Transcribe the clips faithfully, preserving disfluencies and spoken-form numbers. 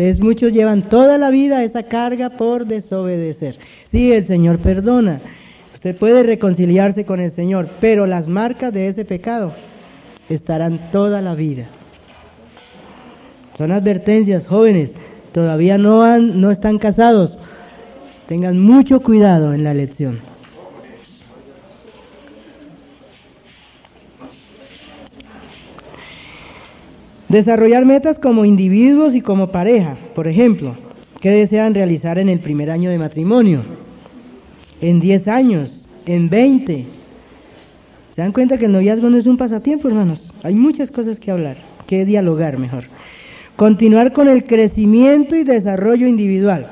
Entonces muchos llevan toda la vida esa carga por desobedecer. Sí, el Señor perdona, usted puede reconciliarse con el Señor, pero las marcas de ese pecado estarán toda la vida. Son advertencias, jóvenes, todavía no, han, no están casados, tengan mucho cuidado en la elección. Desarrollar metas como individuos y como pareja. Por ejemplo, ¿qué desean realizar en el primer año de matrimonio? En diez años, en veinte. ¿Se dan cuenta que el noviazgo no es un pasatiempo, hermanos? Hay muchas cosas que hablar, que dialogar mejor. Continuar con el crecimiento y desarrollo individual.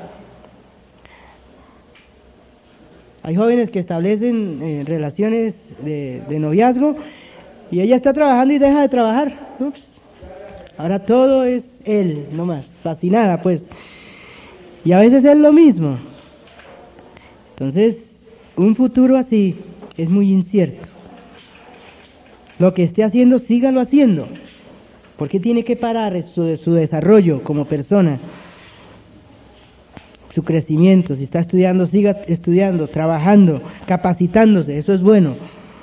Hay jóvenes que establecen eh, relaciones de, de noviazgo y ella está trabajando y deja de trabajar. Ups. Ahora todo es él, nomás, fascinada pues. Y a veces es lo mismo. Entonces, un futuro así es muy incierto. Lo que esté haciendo, sígalo haciendo. ¿Por qué tiene que parar su, su desarrollo como persona? Su crecimiento. Si está estudiando, siga estudiando, trabajando, capacitándose. Eso es bueno.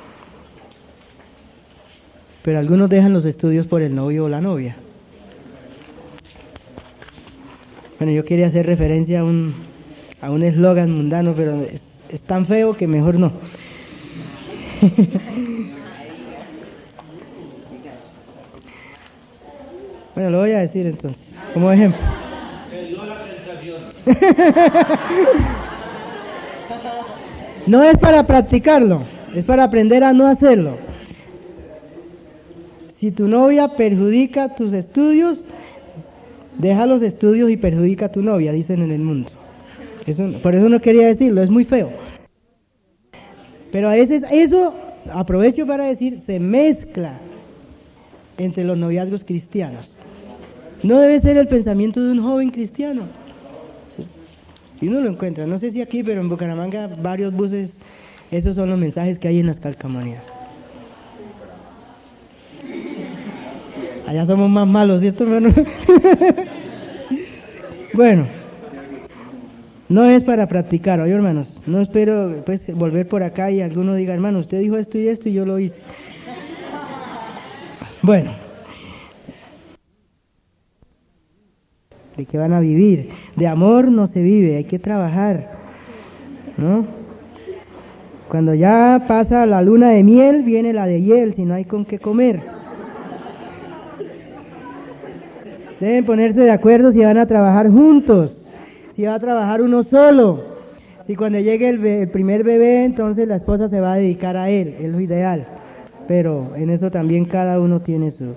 Pero algunos dejan los estudios por el novio o la novia. Bueno, yo quería hacer referencia a un a un eslogan mundano, pero es, es tan feo que mejor no. Bueno, lo voy a decir entonces, como ejemplo. Se dio la tentación. No es para practicarlo, es para aprender a no hacerlo. Si tu novia perjudica tus estudios, deja los estudios y perjudica a tu novia, dicen en el mundo. Eso, por eso no quería decirlo, es muy feo. Pero a veces eso, aprovecho para decir, se mezcla entre los noviazgos cristianos. No debe ser el pensamiento de un joven cristiano. Y uno lo encuentra, no sé si aquí, pero en Bucaramanga varios buses, esos son los mensajes que hay en las calcamonías. Allá somos más malos, ¿cierto, hermano? Bueno, no es para practicar, oye, hermanos. No espero pues volver por acá y alguno diga, hermano, usted dijo esto y esto y yo lo hice. Bueno, ¿de qué van a vivir? De amor no se vive, hay que trabajar, ¿no? Cuando ya pasa la luna de miel, viene la de hiel, si no hay con qué comer. Deben ponerse de acuerdo si van a trabajar juntos, si va a trabajar uno solo. Si cuando llegue el, be- el primer bebé, entonces la esposa se va a dedicar a él, es lo ideal. Pero en eso también cada uno tiene su,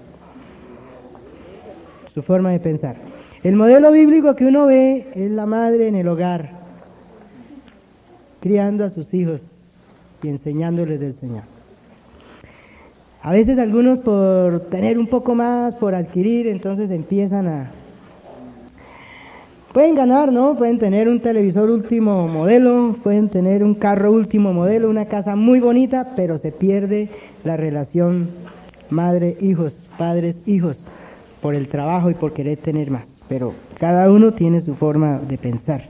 su forma de pensar. El modelo bíblico que uno ve es la madre en el hogar, criando a sus hijos y enseñándoles del Señor. A veces algunos por tener un poco más, por adquirir, entonces empiezan a... Pueden ganar, ¿no? Pueden tener un televisor último modelo, pueden tener un carro último modelo, una casa muy bonita, pero se pierde la relación madre-hijos, padres-hijos, por el trabajo y por querer tener más. Pero cada uno tiene su forma de pensar.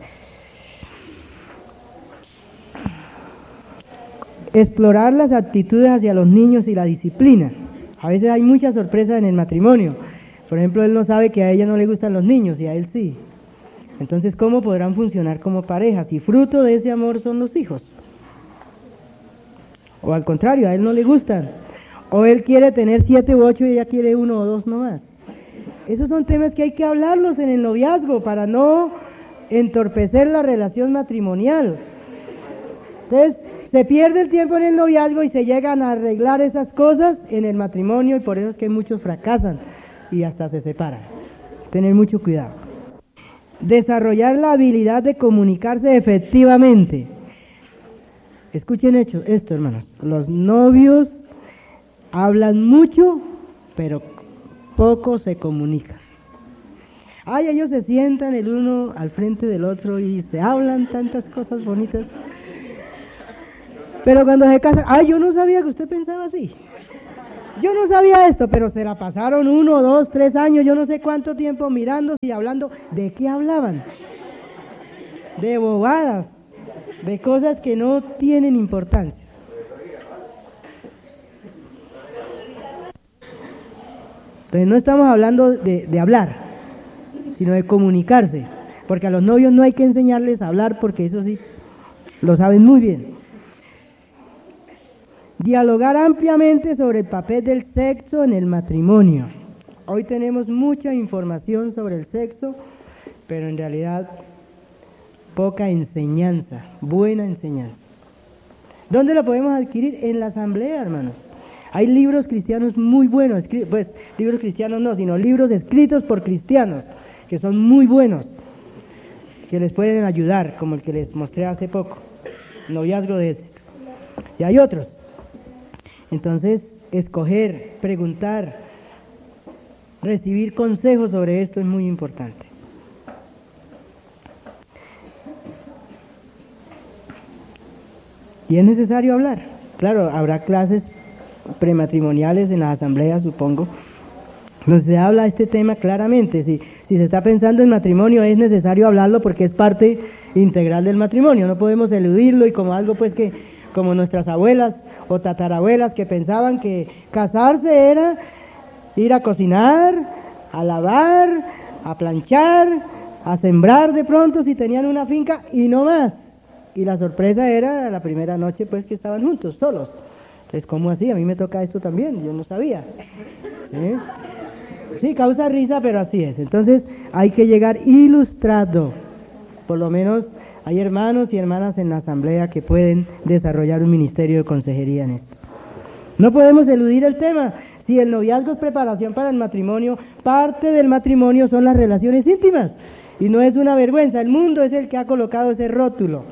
Explorar las actitudes hacia los niños y la disciplina. A veces hay muchas sorpresas en el matrimonio. Por ejemplo, él no sabe que a ella no le gustan los niños y a él sí. Entonces, ¿cómo podrán funcionar como pareja si fruto de ese amor son los hijos? O al contrario, a él no le gustan. O él quiere tener siete u ocho y ella quiere uno o dos nomás. Esos son temas que hay que hablarlos en el noviazgo para no entorpecer la relación matrimonial. Entonces, se pierde el tiempo en el noviazgo y se llegan a arreglar esas cosas en el matrimonio y por eso es que muchos fracasan y hasta se separan. Tener mucho cuidado. Desarrollar la habilidad de comunicarse efectivamente. Escuchen esto, esto, hermanos. Los novios hablan mucho, pero poco se comunican. Ay, ellos se sientan el uno al frente del otro y se hablan tantas cosas bonitas. Pero cuando se casan, ay, yo no sabía que usted pensaba así. Yo no sabía esto, pero se la pasaron uno, dos, tres años, yo no sé cuánto tiempo mirando y hablando. ¿De qué hablaban? De bobadas, de cosas que no tienen importancia. Entonces no estamos hablando de, de hablar, sino de comunicarse, porque a los novios no hay que enseñarles a hablar, porque eso sí, lo saben muy bien. Dialogar ampliamente sobre el papel del sexo en el matrimonio. Hoy tenemos mucha información sobre el sexo, pero en realidad poca enseñanza, buena enseñanza. ¿Dónde lo podemos adquirir? En la asamblea, hermanos. Hay libros cristianos muy buenos, pues libros cristianos no, sino libros escritos por cristianos, que son muy buenos, que les pueden ayudar, como el que les mostré hace poco, Noviazgo de Éxito. Y hay otros. Entonces, escoger, preguntar, recibir consejos sobre esto es muy importante. Y es necesario hablar. Claro, habrá clases prematrimoniales en las asambleas, supongo, donde se habla este tema claramente. Si, si se está pensando en matrimonio, es necesario hablarlo porque es parte integral del matrimonio. No podemos eludirlo y como algo pues que, como nuestras abuelas o tatarabuelas que pensaban que casarse era ir a cocinar, a lavar, a planchar, a sembrar de pronto si tenían una finca y no más. Y la sorpresa era la primera noche pues que estaban juntos, solos. Entonces, ¿cómo así? A mí me toca esto también, yo no sabía. ¿Sí? Sí, causa risa, pero así es. Entonces, hay que llegar ilustrado. Por lo menos hay hermanos y hermanas en la asamblea que pueden desarrollar un ministerio de consejería en esto. No podemos eludir el tema. Si el noviazgo es preparación para el matrimonio, parte del matrimonio son las relaciones íntimas. Y no es una vergüenza. El mundo es el que ha colocado ese rótulo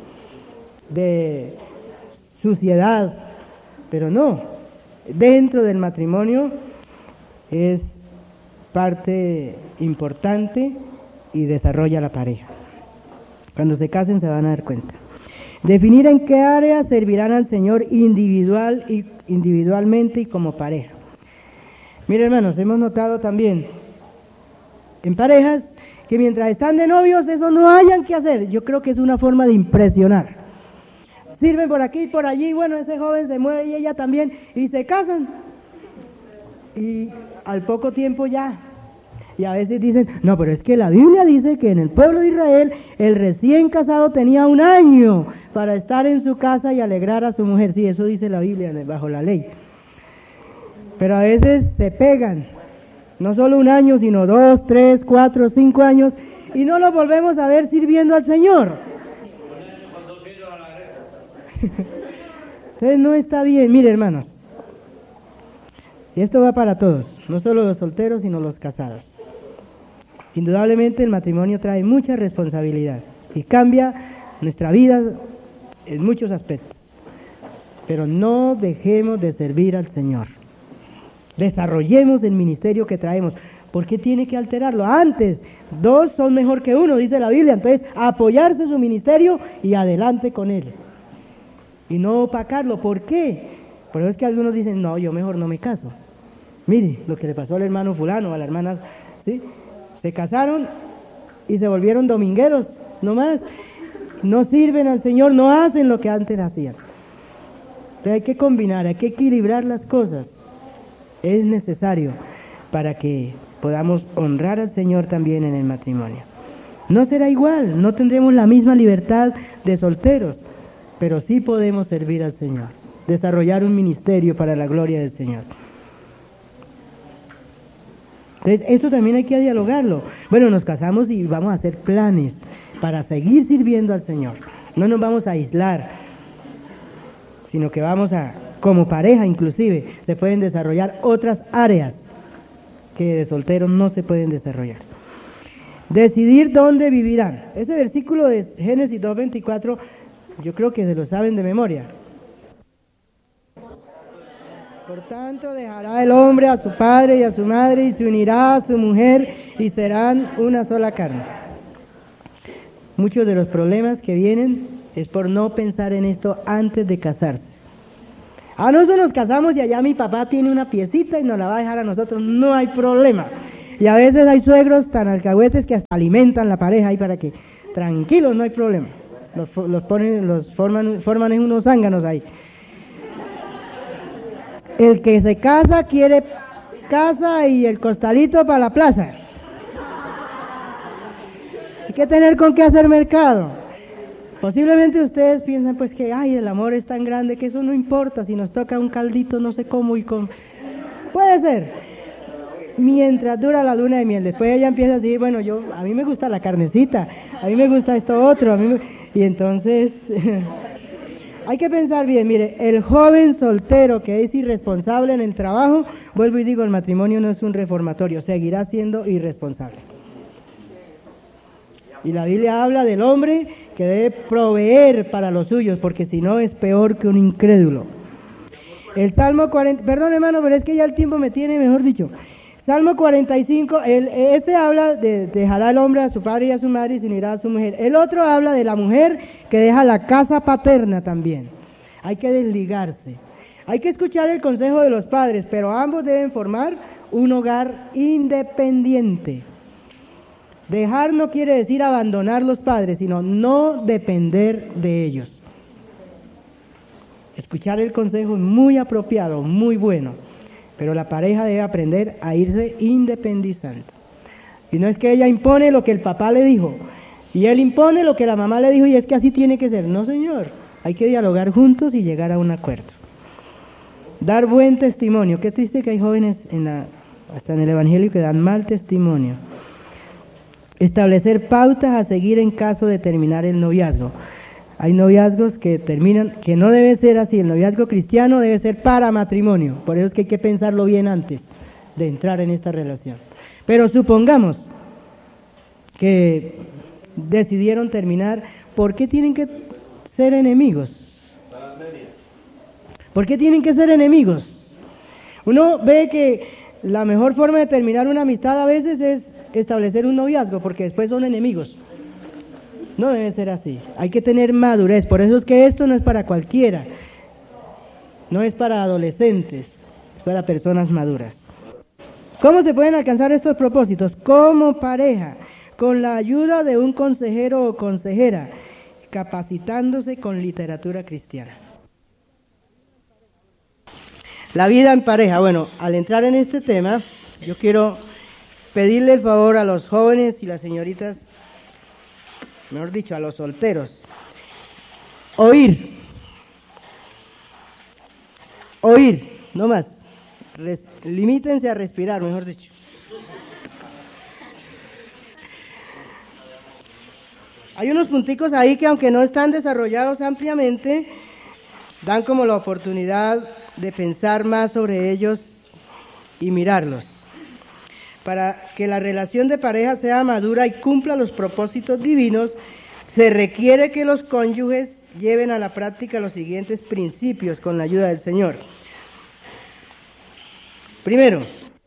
de suciedad. Pero no, dentro del matrimonio es parte importante y desarrolla la pareja. Cuando se casen se van a dar cuenta. Definir en qué áreas servirán al Señor individual y individualmente y como pareja. Mire, hermanos, hemos notado también en parejas que mientras están de novios eso no hayan que hacer. Yo creo que es una forma de impresionar. Sirven por aquí y por allí, bueno, ese joven se mueve y ella también, y se casan. Y al poco tiempo ya. Y a veces dicen, no, pero es que la Biblia dice que en el pueblo de Israel el recién casado tenía un año para estar en su casa y alegrar a su mujer. Sí, eso dice la Biblia bajo la ley. Pero a veces se pegan, no solo un año, sino dos, tres, cuatro, cinco años, y no los volvemos a ver sirviendo al Señor. Entonces no está bien. Mire, hermanos, y esto va para todos, no solo los solteros, sino los casados. Indudablemente el matrimonio trae mucha responsabilidad y cambia nuestra vida en muchos aspectos. Pero no dejemos de servir al Señor. Desarrollemos el ministerio que traemos. ¿Por qué tiene que alterarlo? Antes, dos son mejor que uno, dice la Biblia. Entonces, apoyarse en su ministerio y adelante con él. Y no opacarlo. ¿Por qué? Por eso es que algunos dicen, no, yo mejor no me caso. Mire, lo que le pasó al hermano fulano, a la hermana, ¿sí? Se casaron y se volvieron domingueros, no más. No sirven al Señor, no hacen lo que antes hacían. Entonces hay que combinar, hay que equilibrar las cosas. Es necesario para que podamos honrar al Señor también en el matrimonio. No será igual, no tendremos la misma libertad de solteros, pero sí podemos servir al Señor, desarrollar un ministerio para la gloria del Señor. Entonces, esto también hay que dialogarlo. Bueno, nos casamos y vamos a hacer planes para seguir sirviendo al Señor. No nos vamos a aislar, sino que vamos a, como pareja inclusive, se pueden desarrollar otras áreas que de solteros no se pueden desarrollar. Decidir dónde vivirán. Ese versículo de Génesis dos veinticuatro, yo creo que se lo saben de memoria. Por tanto, dejará el hombre a su padre y a su madre y se unirá a su mujer y serán una sola carne. Muchos de los problemas que vienen es por no pensar en esto antes de casarse. A nosotros nos casamos y allá mi papá tiene una piecita y nos la va a dejar a nosotros, no hay problema. Y a veces hay suegros tan alcahuetes que hasta alimentan la pareja ahí para que, tranquilos, no hay problema. Los, los ponen, los forman, forman en unos zánganos ahí. El que se casa quiere casa y el costalito para la plaza. Hay que tener con qué hacer mercado. Posiblemente ustedes piensan pues que ay, el amor es tan grande que eso no importa, si nos toca un caldito no sé cómo y con... Puede ser, mientras dura la luna de miel. Después ella empieza a decir, bueno, yo a mí me gusta la carnecita, a mí me gusta esto otro, a mí me... y entonces hay que pensar bien. Mire, el joven soltero que es irresponsable en el trabajo, vuelvo y digo, el matrimonio no es un reformatorio, seguirá siendo irresponsable. Y la Biblia habla del hombre que debe proveer para los suyos, porque si no es peor que un incrédulo. El Salmo cuarenta, perdón hermano, pero es que ya el tiempo me tiene, mejor dicho. Salmo cuarenta y cinco, el, este habla de dejará el hombre a su padre y a su madre y se unirá a su mujer. El otro habla de la mujer que deja la casa paterna también. Hay que desligarse. Hay que escuchar el consejo de los padres, pero ambos deben formar un hogar independiente. Dejar no quiere decir abandonar los padres, sino no depender de ellos. Escuchar el consejo es muy apropiado, muy bueno, pero la pareja debe aprender a irse independizando. Y no es que ella impone lo que el papá le dijo, y él impone lo que la mamá le dijo, y es que así tiene que ser. No, señor, hay que dialogar juntos y llegar a un acuerdo. Dar buen testimonio. Qué triste que hay jóvenes, en la, hasta en el Evangelio, que dan mal testimonio. Establecer pautas a seguir en caso de terminar el noviazgo. Hay noviazgos que terminan, que no debe ser así. El noviazgo cristiano debe ser para matrimonio. Por eso es que hay que pensarlo bien antes de entrar en esta relación. Pero supongamos que decidieron terminar, ¿por qué tienen que ser enemigos? ¿Por qué tienen que ser enemigos? Uno ve que la mejor forma de terminar una amistad a veces es establecer un noviazgo, porque después son enemigos. No debe ser así. Hay que tener madurez. Por eso es que esto no es para cualquiera. No es para adolescentes, es para personas maduras. ¿Cómo se pueden alcanzar estos propósitos? Como pareja, con la ayuda de un consejero o consejera, capacitándose con literatura cristiana. La vida en pareja. Bueno, al entrar en este tema, yo quiero pedirle el favor a los jóvenes y las señoritas, mejor dicho, a los solteros, oír, oír, no más, Res, limítense a respirar, mejor dicho. Hay unos punticos ahí que aunque no están desarrollados ampliamente, dan como la oportunidad de pensar más sobre ellos y mirarlos. Para que la relación de pareja sea madura y cumpla los propósitos divinos, se requiere que los cónyuges lleven a la práctica los siguientes principios con la ayuda del Señor. Primero,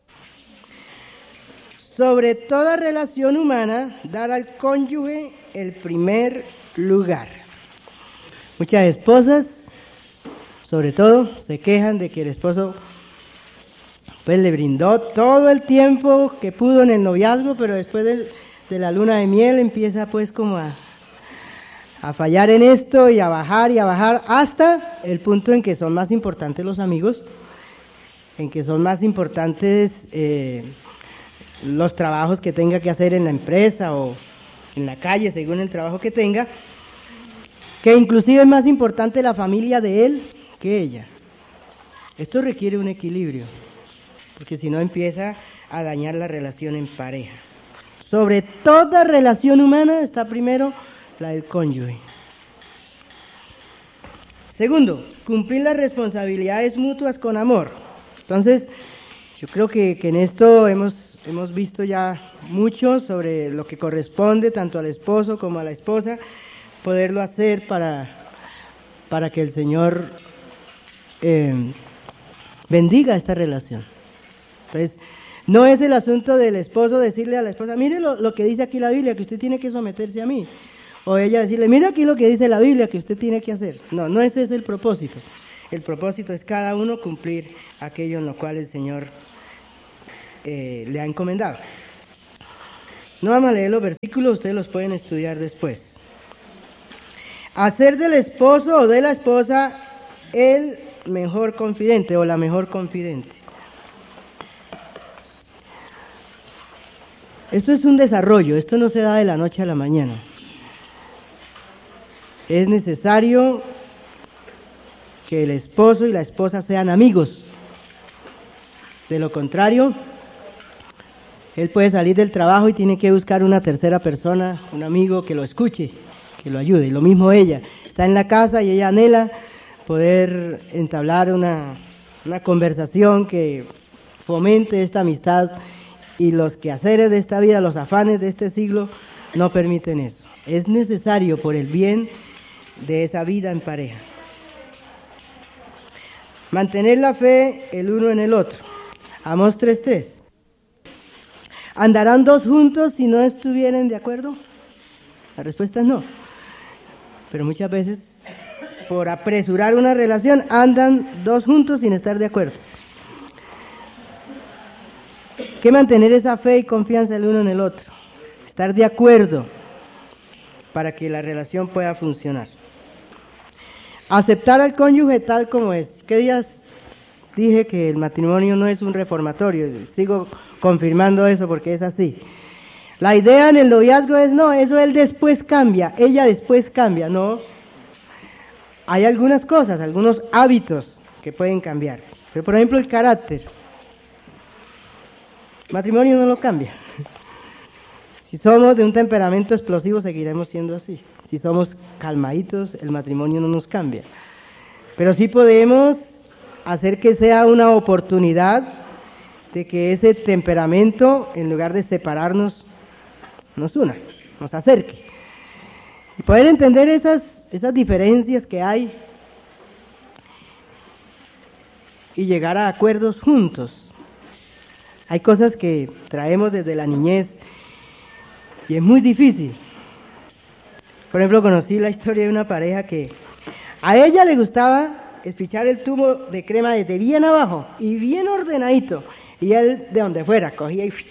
sobre toda relación humana, dar al cónyuge el primer lugar. Muchas esposas, sobre todo, se quejan de que el esposo pues le brindó todo el tiempo que pudo en el noviazgo, pero después de, de la luna de miel empieza pues como a, a fallar en esto y a bajar y a bajar hasta el punto en que son más importantes los amigos, en que son más importantes eh, los trabajos que tenga que hacer en la empresa o en la calle, según el trabajo que tenga, que inclusive es más importante la familia de él que ella. Esto requiere un equilibrio, porque si no empieza a dañar la relación en pareja. Sobre toda relación humana está primero la del cónyuge. Segundo, cumplir las responsabilidades mutuas con amor. Entonces, yo creo que, que en esto hemos, hemos visto ya mucho sobre lo que corresponde tanto al esposo como a la esposa, poderlo hacer para, para que el Señor eh, bendiga esta relación. Entonces, no es el asunto del esposo decirle a la esposa, mire lo, lo que dice aquí la Biblia, que usted tiene que someterse a mí. O ella decirle, mire aquí lo que dice la Biblia, que usted tiene que hacer. No, no ese es el propósito. el propósito es cada uno cumplir aquello en lo cual el Señor eh, le ha encomendado. No vamos a leer los versículos, ustedes los pueden estudiar después. Hacer del esposo o de la esposa el mejor confidente o la mejor confidente. Esto es un desarrollo, esto no se da de la noche a la mañana. Es necesario que el esposo y la esposa sean amigos. De lo contrario, él puede salir del trabajo y tiene que buscar una tercera persona, un amigo que lo escuche, que lo ayude. Y lo mismo ella, está en la casa y ella anhela poder entablar una, una conversación que fomente esta amistad, y los quehaceres de esta vida, los afanes de este siglo no permiten eso. Es necesario por el bien de esa vida en pareja. Mantener la fe el uno en el otro. Amós tres tres. ¿Andarán dos juntos si no estuvieran de acuerdo? La respuesta es no. Pero muchas veces, por apresurar una relación, andan dos juntos sin estar de acuerdo. ¿Qué mantener esa fe y confianza el uno en el otro? Estar de acuerdo para que la relación pueda funcionar. Aceptar al cónyuge tal como es. ¿Qué días dije que el matrimonio no es un reformatorio? Sigo confirmando eso porque es así. La idea en el noviazgo es, no, eso él después cambia, ella después cambia, no. Hay algunas cosas, algunos hábitos que pueden cambiar. Pero, por ejemplo, el carácter. El matrimonio no lo cambia. Si somos de un temperamento explosivo, seguiremos siendo así. Si somos calmaditos, el matrimonio no nos cambia. Pero sí podemos hacer que sea una oportunidad de que ese temperamento, en lugar de separarnos, nos una, nos acerque. Y poder entender esas, esas diferencias que hay y llegar a acuerdos juntos. Hay cosas que traemos desde la niñez y es muy difícil. Por ejemplo, conocí la historia de una pareja que a ella le gustaba espichar el tubo de crema desde bien abajo y bien ordenadito, y él de donde fuera cogía y...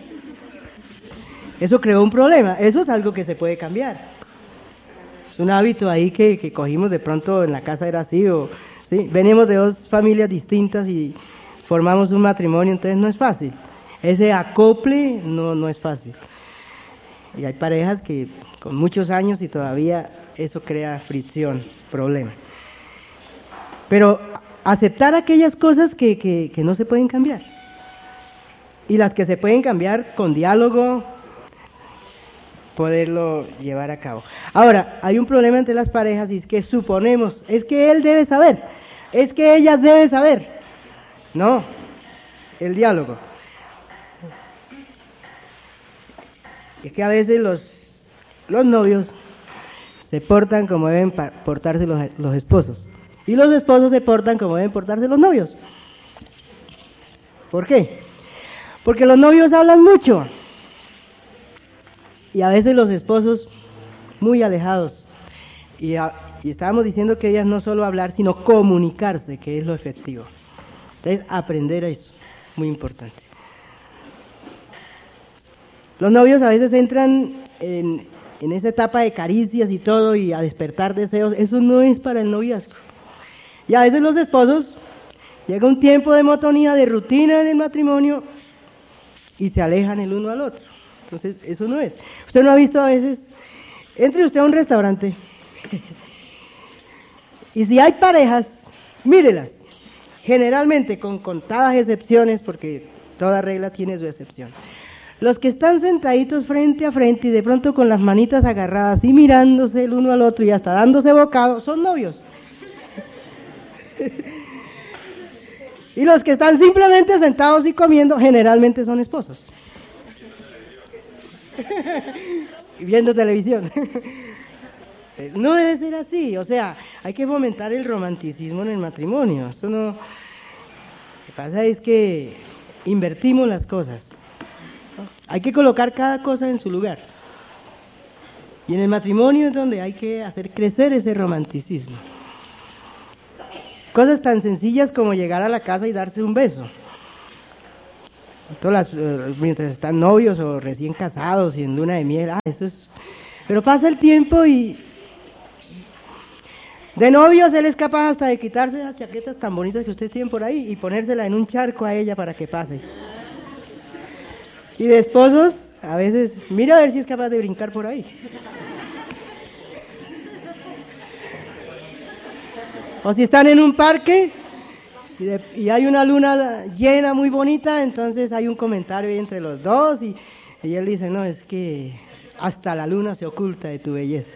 Eso creó un problema. Eso es algo que se puede cambiar. Es un hábito ahí que, que cogimos de pronto, en la casa era así, o ¿sí? Venimos de dos familias distintas y formamos un matrimonio, entonces no es fácil. Ese acople no, no es fácil. Y hay parejas que con muchos años y todavía eso crea fricción, problema. Pero aceptar aquellas cosas que, que, que no se pueden cambiar. Y las que se pueden cambiar con diálogo, poderlo llevar a cabo. Ahora, hay un problema entre las parejas y es que suponemos, es que él debe saber, es que ella debe saber. No, el diálogo. Es que a veces los, los novios se portan como deben portarse los, los esposos. Y los esposos se portan como deben portarse los novios. ¿Por qué? Porque los novios hablan mucho. Y a veces los esposos muy alejados. Y, a, y estábamos diciendo que ellas no solo hablar, sino comunicarse, que es lo efectivo. Entonces, aprender a eso, muy importante. Los novios a veces entran en, en esa etapa de caricias y todo, y a despertar deseos. Eso no es para el noviazgo. Y a veces los esposos, llega un tiempo de monotonía, de rutina en el matrimonio, y se alejan el uno al otro. Entonces, eso no es. Usted no ha visto a veces, entre usted a un restaurante, y si hay parejas, mírelas, generalmente con contadas excepciones, porque toda regla tiene su excepción. Los que están sentaditos frente a frente y de pronto con las manitas agarradas y mirándose el uno al otro y hasta dándose bocado, son novios. Y los que están simplemente sentados y comiendo, generalmente son esposos. Y viendo televisión. No debe ser así, o sea, hay que fomentar el romanticismo en el matrimonio. Eso no... Lo que pasa es que invertimos las cosas. Hay que colocar cada cosa en su lugar. Y en el matrimonio es donde hay que hacer crecer ese romanticismo. cosas tan sencillas como llegar a la casa y darse un beso. Todas las, uh, mientras están novios o recién casados y en luna de miel, ah, eso es... Pero pasa el tiempo y de novios él es capaz hasta de quitarse esas chaquetas tan bonitas que ustedes tienen por ahí y ponérsela en un charco a ella para que pase. Y de esposos, a veces, mira a ver si es capaz de brincar por ahí. O si están en un parque y, de, y hay una luna llena muy bonita, entonces hay un comentario ahí entre los dos y, y él dice, no, es que hasta la luna se oculta de tu belleza.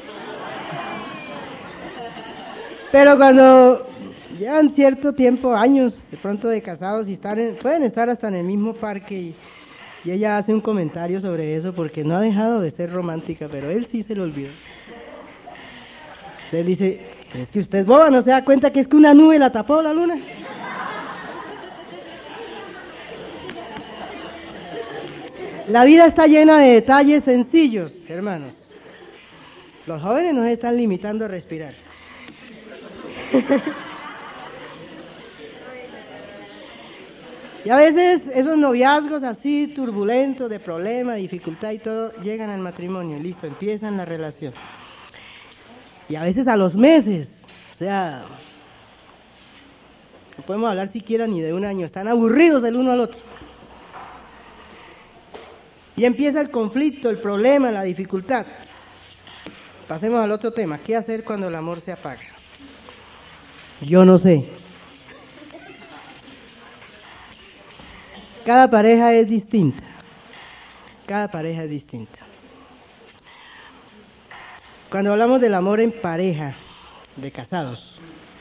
Pero cuando llevan cierto tiempo, años de pronto de casados y están en, pueden estar hasta en el mismo parque y, y ella hace un comentario sobre eso porque no ha dejado de ser romántica, pero él sí se lo olvidó. Entonces dice, pero es que usted es boba, ¿no se da cuenta que es que una nube la tapó la luna? La vida está llena de detalles sencillos, hermanos. Los jóvenes nos están limitando a respirar. Y a veces esos noviazgos así turbulentos, de problema, dificultad y todo, llegan al matrimonio, listo, empiezan la relación. Y a veces a los meses, o sea, no podemos hablar siquiera ni de un año, están aburridos del uno al otro. Y empieza el conflicto, el problema, la dificultad. Pasemos al otro tema, ¿qué hacer cuando el amor se apaga? Yo no sé. Cada pareja es distinta. Cada pareja es distinta. Cuando hablamos del amor en pareja, de casados,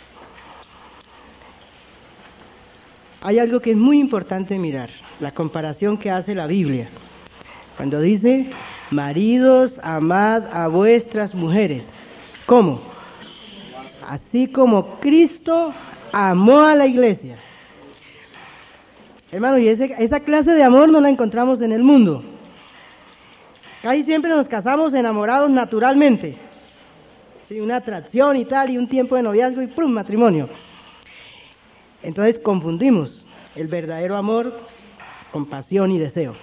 hay algo que es muy importante mirar, la comparación que hace la Biblia. Cuando dice, maridos, amad a vuestras mujeres. ¿Cómo? Así como Cristo amó a la iglesia. Hermano, y ese, esa clase de amor no la encontramos en el mundo. Casi siempre nos casamos enamorados naturalmente. Sí, una atracción y tal, y un tiempo de noviazgo y ¡prum! Matrimonio. Entonces confundimos el verdadero amor con pasión y deseo.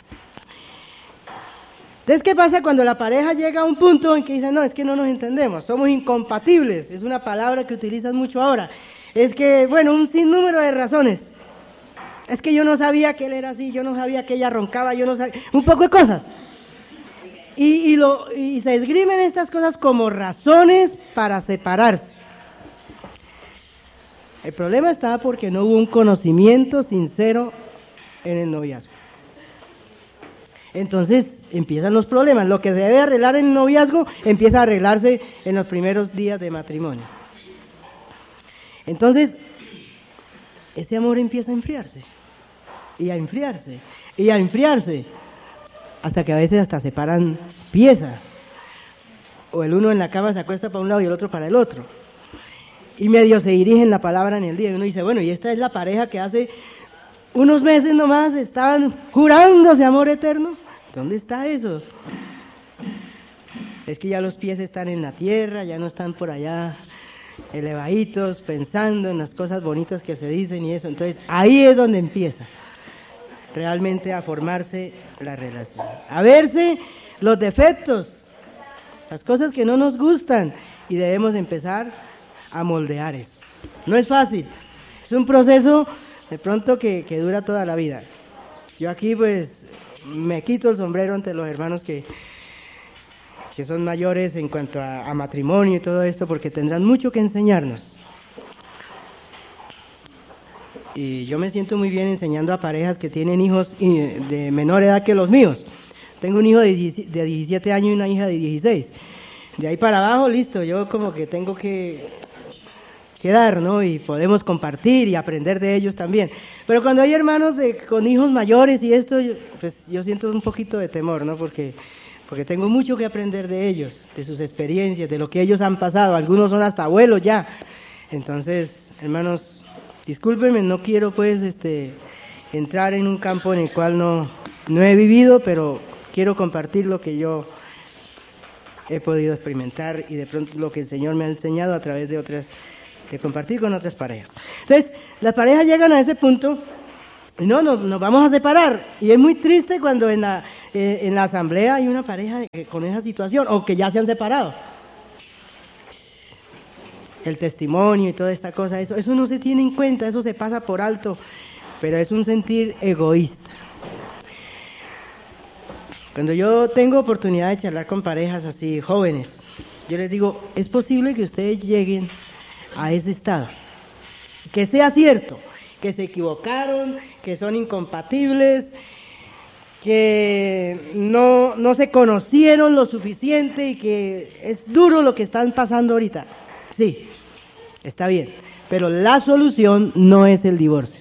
Entonces, ¿qué pasa cuando la pareja llega a un punto en que dicen, no, es que no nos entendemos, somos incompatibles? Es una palabra que utilizan mucho ahora. Es que, bueno, un sinnúmero de razones. Es que yo no sabía que él era así, yo no sabía que ella roncaba, yo no sabía... Un poco de cosas. Y, y, lo, y se esgrimen estas cosas como razones para separarse. El problema está porque no hubo un conocimiento sincero en el noviazgo. Entonces empiezan los problemas. Lo que se debe arreglar en el noviazgo empieza a arreglarse en los primeros días de matrimonio. Entonces, ese amor empieza a enfriarse, y a enfriarse, y a enfriarse, hasta que a veces hasta se paran piezas. O el uno en la cama se acuesta para un lado y el otro para el otro. Y medio se dirigen la palabra en el día. Y uno dice, bueno, y esta es la pareja que hace unos meses nomás estaban jurándose amor eterno. ¿Dónde está eso? Es que ya los pies están en la tierra, ya no están por allá elevaditos, pensando en las cosas bonitas que se dicen y eso. Entonces, ahí es donde empieza realmente a formarse la relación. A verse los defectos, las cosas que no nos gustan, y debemos empezar a moldear eso. No es fácil, es un proceso de pronto que, que dura toda la vida. Yo aquí pues me quito el sombrero ante los hermanos que, que son mayores en cuanto a, a matrimonio y todo esto, porque tendrán mucho que enseñarnos. Y yo me siento muy bien enseñando a parejas que tienen hijos de menor edad que los míos. Tengo un hijo de diecisiete años y una hija de dieciséis. De ahí para abajo, listo, yo como que tengo que, que dar, ¿no? Y podemos compartir y aprender de ellos también. Pero cuando hay hermanos de, con hijos mayores y esto, yo, pues yo siento un poquito de temor, ¿no? Porque, porque tengo mucho que aprender de ellos, de sus experiencias, de lo que ellos han pasado. Algunos son hasta abuelos ya. Entonces, hermanos, discúlpenme, no quiero pues este, entrar en un campo en el cual no, no he vivido, pero quiero compartir lo que yo he podido experimentar y de pronto lo que el Señor me ha enseñado a través de otras que compartir con otras parejas. Entonces, las parejas llegan a ese punto y no, no, nos vamos a separar. Y es muy triste cuando en la, eh, en la asamblea hay una pareja eh, con esa situación, o que ya se han separado. El testimonio y toda esta cosa, eso, eso no se tiene en cuenta, eso se pasa por alto, pero es un sentir egoísta. Cuando yo tengo oportunidad de charlar con parejas así, jóvenes, yo les digo, es posible que ustedes lleguen a ese estado, que sea cierto, que se equivocaron, que son incompatibles, que no, no se conocieron lo suficiente y que es duro lo que están pasando ahorita. Sí, está bien, pero la solución no es el divorcio.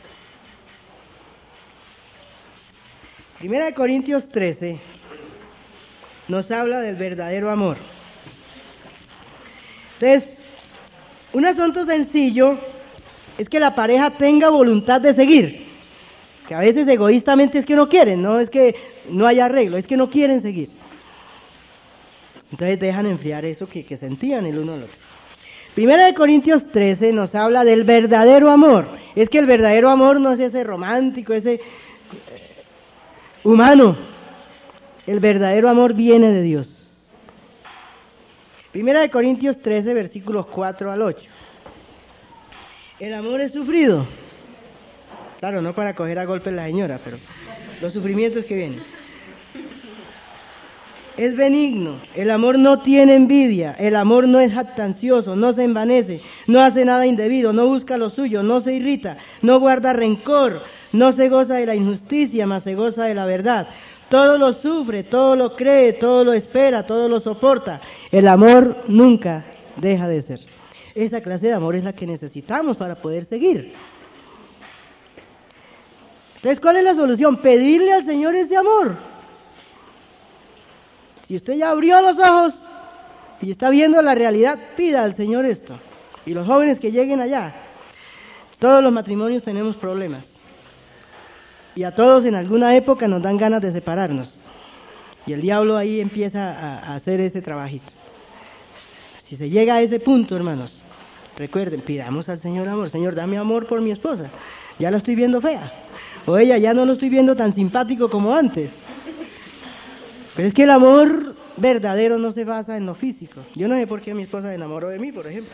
Primera de Corintios trece nos habla del verdadero amor. Entonces, un asunto sencillo es que la pareja tenga voluntad de seguir, que a veces egoístamente es que no quieren, no es que no haya arreglo, es que no quieren seguir. Entonces dejan enfriar eso que, que sentían el uno al otro. Primera de Corintios trece nos habla del verdadero amor. Es que el verdadero amor no es ese romántico, ese eh, humano. El verdadero amor viene de Dios. Primera de Corintios trece, versículos cuatro al ocho. El amor es sufrido. Claro, no para coger a golpes la señora, pero los sufrimientos que vienen. Es benigno, el amor no tiene envidia, el amor no es jactancioso, no se envanece, no hace nada indebido, no busca lo suyo, no se irrita, no guarda rencor, no se goza de la injusticia, mas se goza de la verdad. Todo lo sufre, todo lo cree, todo lo espera, todo lo soporta. El amor nunca deja de ser. Esa clase de amor es la que necesitamos para poder seguir. Entonces, ¿cuál es la solución? Pedirle al Señor ese amor. Si usted ya abrió los ojos y está viendo la realidad, pida al Señor esto. Y los jóvenes que lleguen allá, todos los matrimonios tenemos problemas. Y a todos en alguna época nos dan ganas de separarnos. Y el diablo ahí empieza a, a hacer ese trabajito. Si se llega a ese punto, hermanos, recuerden, pidamos al Señor amor. Señor, dame amor por mi esposa. Ya la estoy viendo fea. O ella, ya no lo estoy viendo tan simpático como antes. Pero es que el amor verdadero no se basa en lo físico. Yo no sé por qué mi esposa se enamoró de mí, por ejemplo.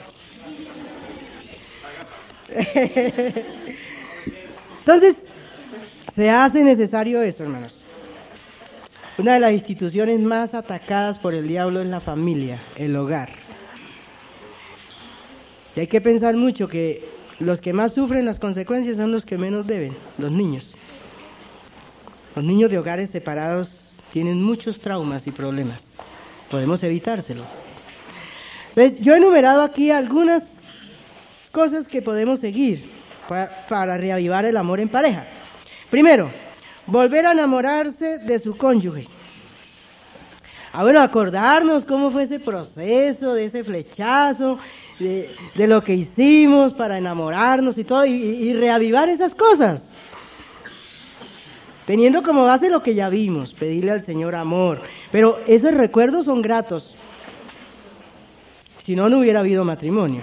Entonces, se hace necesario eso, hermanos. Una de las instituciones más atacadas por el diablo es la familia, el hogar. Y hay que pensar mucho que los que más sufren las consecuencias son los que menos deben, los niños. Los niños de hogares separados tienen muchos traumas y problemas. Podemos evitárselos. Entonces, yo he enumerado aquí algunas cosas que podemos seguir para, para reavivar el amor en pareja. Primero, volver a enamorarse de su cónyuge. Ah, bueno, acordarnos cómo fue ese proceso, de ese flechazo, de, de lo que hicimos para enamorarnos y todo, y, y reavivar esas cosas. Teniendo como base lo que ya vimos, pedirle al Señor amor. Pero esos recuerdos son gratos. Si no, no hubiera habido matrimonio.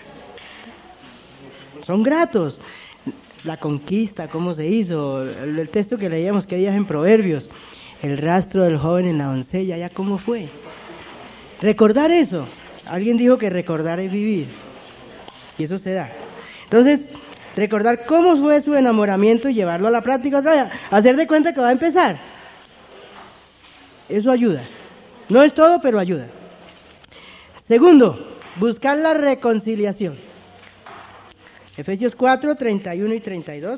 Son gratos. La conquista, cómo se hizo, el, el texto que leíamos que días en Proverbios, el rastro del joven en la doncella, ya cómo fue. Recordar eso. Alguien dijo que recordar es vivir. Y eso se da. Entonces, recordar cómo fue su enamoramiento y llevarlo a la práctica otra vez. Hacer de cuenta que va a empezar. Eso ayuda. No es todo, pero ayuda. Segundo, buscar la reconciliación. Efesios cuatro, treinta y uno y treinta y dos.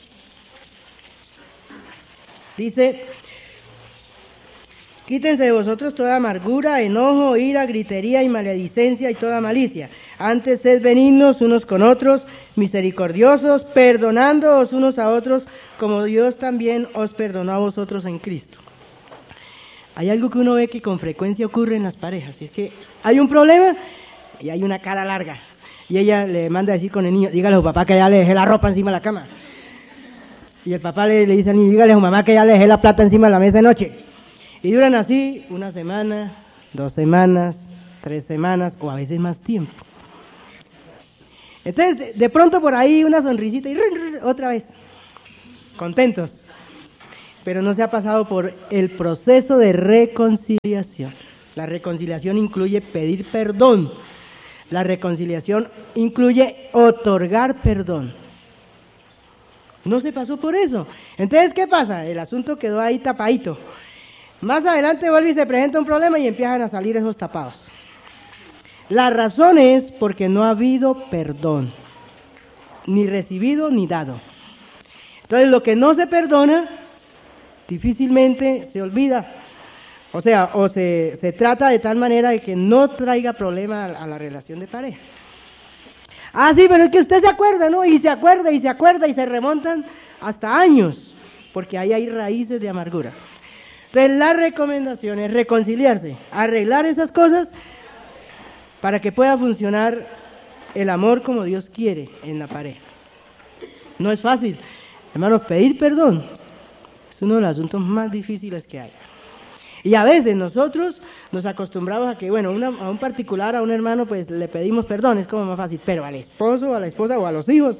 Dice: quítense de vosotros toda amargura, enojo, ira, gritería y maledicencia y toda malicia. Antes sed benignos unos con otros, misericordiosos, perdonándoos unos a otros, como Dios también os perdonó a vosotros en Cristo. Hay algo que uno ve que con frecuencia ocurre en las parejas, y es que hay un problema y hay una cara larga. Y ella le manda a decir con el niño: dígale a su papá que ya le dejé la ropa encima de la cama. Y el papá le, le dice al niño: dígale a su mamá que ya le dejé la plata encima de la mesa de noche. Y duran así una semana, dos semanas, tres semanas o a veces más tiempo. Entonces, de, de pronto por ahí una sonrisita y run, run, otra vez, contentos. Pero no se ha pasado por el proceso de reconciliación. La reconciliación incluye pedir perdón. La reconciliación incluye otorgar perdón. No se pasó por eso. Entonces, ¿qué pasa? El asunto quedó ahí tapadito. Más adelante vuelve y se presenta un problema y empiezan a salir esos tapados. La razón es porque no ha habido perdón, ni recibido ni dado. Entonces, lo que no se perdona, difícilmente se olvida. O sea, o se, se trata de tal manera de que no traiga problema a, a la relación de pareja. Ah, sí, pero es que usted se acuerda, ¿no? Y se acuerda, y se acuerda, y se remontan hasta años, porque ahí hay raíces de amargura. Entonces, la recomendación es reconciliarse, arreglar esas cosas para que pueda funcionar el amor como Dios quiere en la pareja. No es fácil, hermanos, pedir perdón es uno de los asuntos más difíciles que hay. Y a veces nosotros nos acostumbramos a que, bueno, una, a un particular, a un hermano, pues le pedimos perdón, es como más fácil, pero al esposo, a la esposa o a los hijos,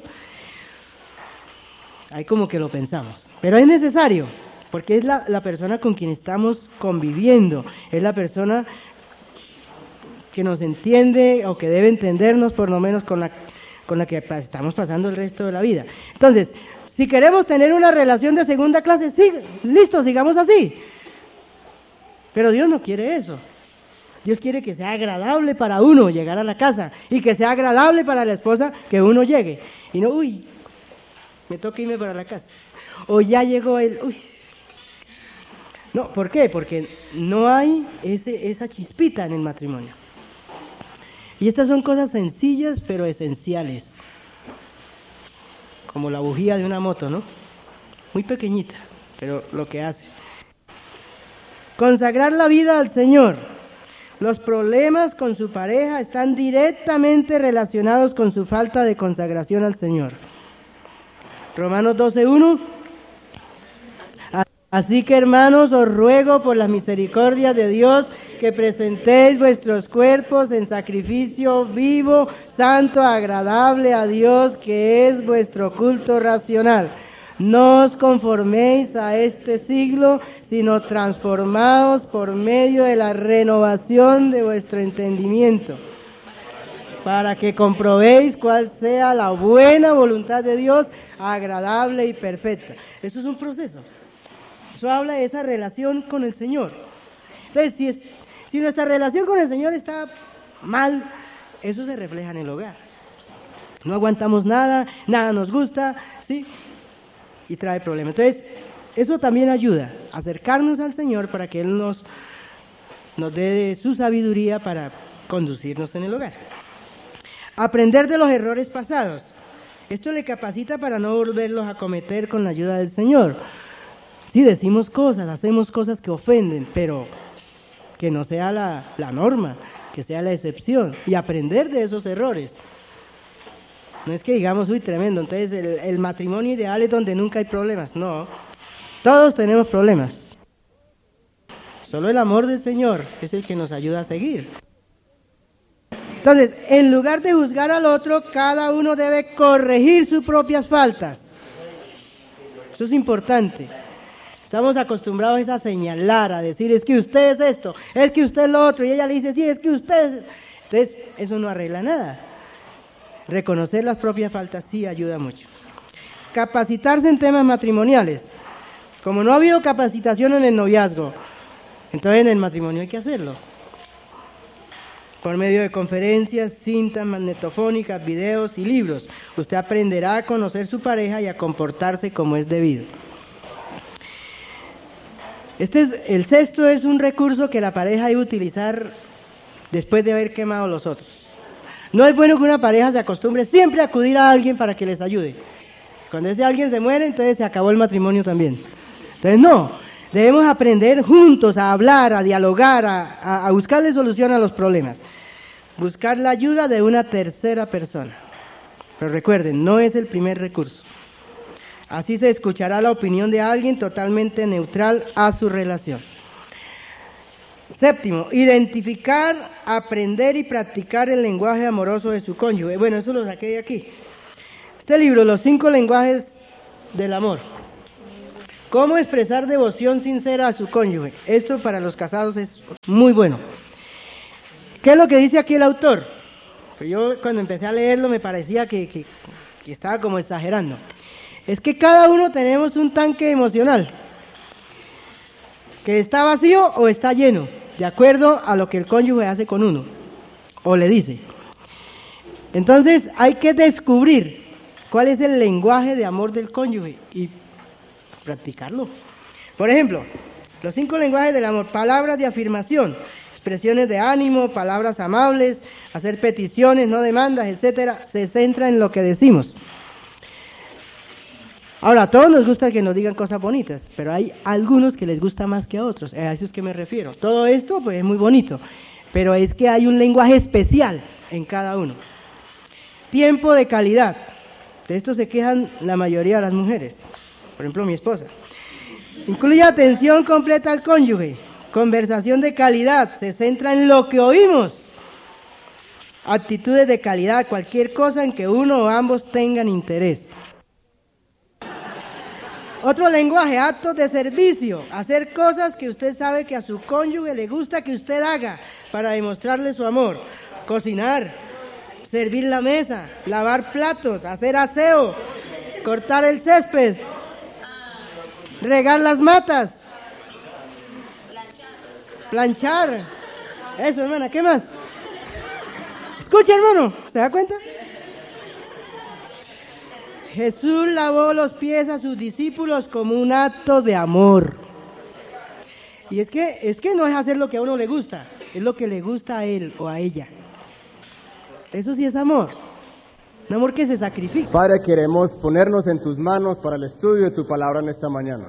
ahí como que lo pensamos. Pero es necesario, porque es la, la persona con quien estamos conviviendo, es la persona que nos entiende o que debe entendernos por lo menos con la, con la que estamos pasando el resto de la vida. Entonces, si queremos tener una relación de segunda clase, sí, listo, sigamos así. Pero Dios no quiere eso. Dios quiere que sea agradable para uno llegar a la casa y que sea agradable para la esposa que uno llegue. Y no, uy, me toca irme para la casa. O ya llegó el, uy. No, ¿por qué? Porque no hay ese, esa chispita en el matrimonio. Y estas son cosas sencillas pero esenciales. Como la bujía de una moto, ¿no? Muy pequeñita, pero lo que hace. Consagrar la vida al Señor. Los problemas con su pareja están directamente relacionados con su falta de consagración al Señor. Romanos doce uno. Así que, hermanos, os ruego por la misericordia de Dios que presentéis vuestros cuerpos en sacrificio vivo, santo, agradable a Dios, que es vuestro culto racional. No os conforméis a este siglo, sino transformaos por medio de la renovación de vuestro entendimiento, para que comprobéis cuál sea la buena voluntad de Dios, agradable y perfecta. Eso es un proceso. Eso habla de esa relación con el Señor. Entonces, si, es, si nuestra relación con el Señor está mal, eso se refleja en el hogar. No aguantamos nada, nada nos gusta, ¿sí? Y trae problemas. Entonces, eso también ayuda a acercarnos al Señor para que Él nos, nos dé su sabiduría para conducirnos en el hogar. Aprender de los errores pasados. Esto le capacita para no volverlos a cometer con la ayuda del Señor. Sí, decimos cosas, hacemos cosas que ofenden, pero que no sea la, la norma, que sea la excepción, y aprender de esos errores. No es que digamos, uy, tremendo, entonces el, el matrimonio ideal es donde nunca hay problemas. No, todos tenemos problemas. Solo el amor del Señor es el que nos ayuda a seguir. Entonces, en lugar de juzgar al otro, cada uno debe corregir sus propias faltas. Eso es importante. Estamos acostumbrados a señalar, a decir, es que usted es esto, es que usted es lo otro, y ella le dice, sí, es que usted es... Entonces, eso no arregla nada. Reconocer las propias faltas sí ayuda mucho. Capacitarse en temas matrimoniales. Como no ha habido capacitación en el noviazgo, entonces en el matrimonio hay que hacerlo. Por medio de conferencias, cintas magnetofónicas, videos y libros, usted aprenderá a conocer su pareja y a comportarse como es debido. Este es, el sexto es un recurso que la pareja debe utilizar después de haber quemado los otros. No es bueno que una pareja se acostumbre siempre a acudir a alguien para que les ayude. Cuando ese alguien se muere, entonces se acabó el matrimonio también. Entonces no, debemos aprender juntos a hablar, a dialogar, a, a, a buscarle solución a los problemas. Buscar la ayuda de una tercera persona. Pero recuerden, no es el primer recurso. Así se escuchará la opinión de alguien totalmente neutral a su relación. Séptimo, identificar, aprender y practicar el lenguaje amoroso de su cónyuge. Bueno, eso lo saqué de aquí. Este libro, Los cinco lenguajes del amor. Cómo expresar devoción sincera a su cónyuge. Esto para los casados es muy bueno. ¿Qué es lo que dice aquí el autor? Pues yo cuando empecé a leerlo me parecía que, que, que estaba como exagerando. Es que cada uno tenemos un tanque emocional que está vacío o está lleno, de acuerdo a lo que el cónyuge hace con uno o le dice. Entonces hay que descubrir cuál es el lenguaje de amor del cónyuge y practicarlo. Por ejemplo, los cinco lenguajes del amor: palabras de afirmación, expresiones de ánimo, palabras amables, hacer peticiones, no demandas, etcétera. Se centra en lo que decimos. Ahora, a todos nos gusta que nos digan cosas bonitas, pero hay algunos que les gusta más que a otros, a eso es que me refiero. Todo esto pues es muy bonito, pero es que hay un lenguaje especial en cada uno. Tiempo de calidad, de esto se quejan la mayoría de las mujeres, por ejemplo mi esposa. Incluye atención completa al cónyuge, conversación de calidad, se centra en lo que oímos. Actitudes de calidad, cualquier cosa en que uno o ambos tengan interés. Otro lenguaje, actos de servicio, hacer cosas que usted sabe que a su cónyuge le gusta que usted haga para demostrarle su amor. Cocinar, servir la mesa, lavar platos, hacer aseo, cortar el césped, regar las matas, planchar. Eso, hermana, ¿qué más? Escucha, hermano, ¿se da cuenta? Jesús lavó los pies a sus discípulos como un acto de amor. Y es que, es que no es hacer lo que a uno le gusta, es lo que le gusta a él o a ella. Eso sí es amor, un amor que se sacrifica. Padre, queremos ponernos en tus manos para el estudio de tu palabra en esta mañana.